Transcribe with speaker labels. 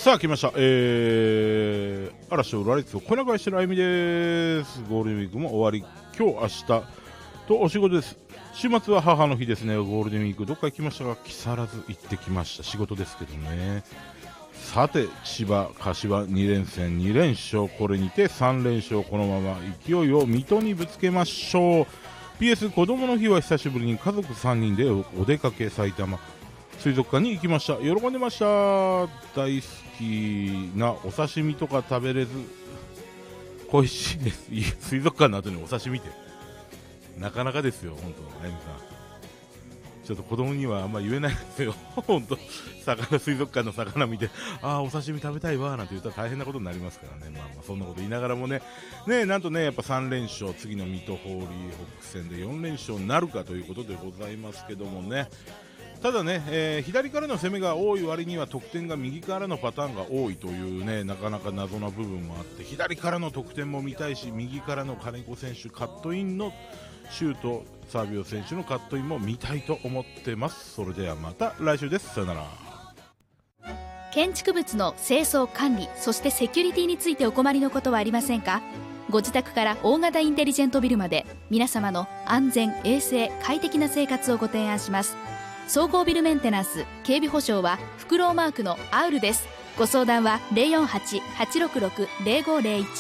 Speaker 1: さあ来ました、嵐をラリッツを小長してるあゆみです。ゴールデンウィークも終わり、今日明日とお仕事です。週末は母の日ですね。ゴールデンウィークどっか行きましたが、木更津行ってきました。仕事ですけどね。さて千葉柏2連戦2連勝、これにて3連勝、このまま勢いを水戸にぶつけましょう。 PS 子供の日は久しぶりに家族3人でお出かけ、埼玉水族館に行きました。喜んでました。大好きなお刺身とか食べれず恋しいです。いい水族館の後にお刺身ってなかなかですよ。本当あゆみさん、ちょっと子供にはあんまり言えないですよ。本当水族館の魚見て、ああお刺身食べたいわなんて言ったら大変なことになりますからね。まあそんなこと言いながらもね、なんとねやっぱ3連勝、次の水戸ホーリーホック戦で4連勝になるかということでございますけどもね。ただね、左からの攻めが多い割には得点が右からのパターンが多いというね、なかなか謎な部分もあって、左からの得点も見たいし、右からの金子選手カットインのシュート、サービオ選手のカットインも見たいと思ってます。それではまた来週です。さよなら。
Speaker 2: 建築物の清掃管理、そしてセキュリティについてお困りのことはありませんか？ご自宅から大型インテリジェントビルまで、皆様の安全衛生快適な生活をご提案します。総合ビルメンテナンス警備保障はフクロウマークのアウルです。ご相談は 048-866-0501